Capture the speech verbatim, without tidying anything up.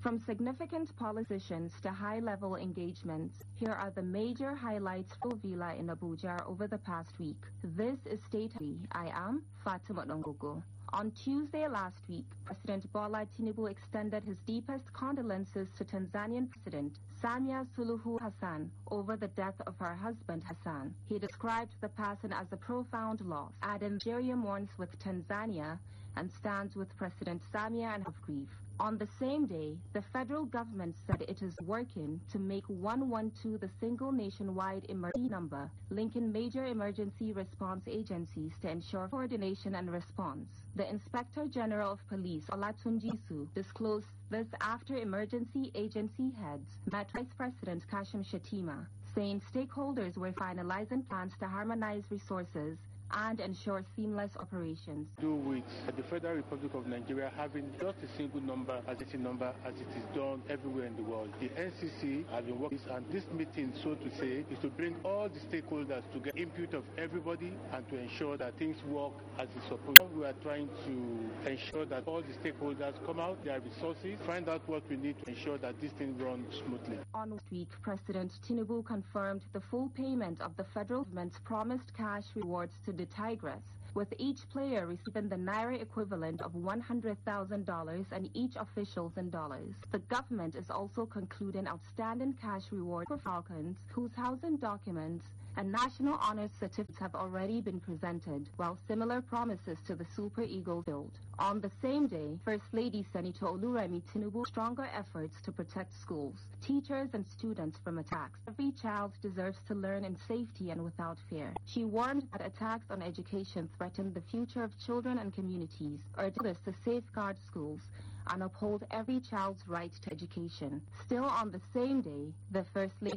From significant politicians to high-level engagements, here are the major highlights for Villa in Abuja over the past week. This is State. I am Fatima Nongogo. On Tuesday last week, President Bola Tinubu extended his deepest condolences to Tanzanian President Samia Suluhu Hassan over the death of her husband Hassan. He described the passing as a profound loss, adding Nigeria mourns with Tanzania and stands with President Samia and of grief. On the same day, the federal government said it is working to make one one two the single nationwide emergency number, linking major emergency response agencies to ensure coordination and response. The Inspector General of Police, Olatunjisu, disclosed this after emergency agency heads met Vice President Kashim Shettima, saying stakeholders were finalizing plans to harmonize resources and ensure seamless operations. Do with the Federal Republic of Nigeria having just a single number as a number as it is done everywhere in the world. The N C C has been working, and this meeting, so to say, is to bring all the stakeholders to get input of everybody and to ensure that things work as it's supposed to. We are trying to ensure that all the stakeholders come out, their resources, find out what we need to ensure that this thing runs smoothly. On this week, President Tinubu confirmed the full payment of the federal government's promised cash rewards to the Tigress, with each player receiving the Naira equivalent of one hundred thousand dollars and each officials in dollars. The government is also concluding outstanding cash rewards for Falcons, whose housing documents and national honors certificates have already been presented, while similar promises to the Super Eagles build. On the same day, First Lady Senator Oluremi Tinubu stronger efforts to protect schools, teachers and students from attacks. Every child deserves to learn in safety and without fear. She warned that attacks on education threaten the future of children and communities, urged us to safeguard schools and uphold every child's right to education. Still on the same day, the First Lady